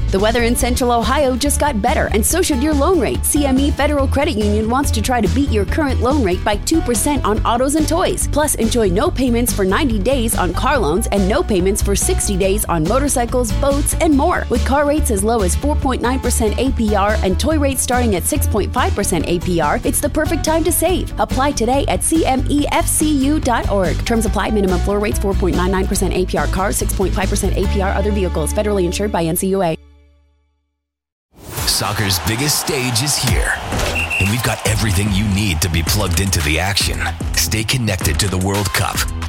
The weather in Central Ohio just got better, and so should your loan rate. CME Federal Credit Union wants to try to beat your current loan rate by 2% on autos and toys. Plus, enjoy no payments for 90 days on car loans and no payments for 60 days on motorcycles, boats, and more. With car rates as low as 4.9% APR and toy rates starting at 6.5% APR, it's the perfect time to save. Apply today at cmefcu.org. Terms apply. Minimum floor rates 4.99% APR cars, 6.5% APR other vehicles. Federally insured by NCUA. Soccer's biggest stage is here, and we've got everything you need to be plugged into the action. Stay connected to the World Cup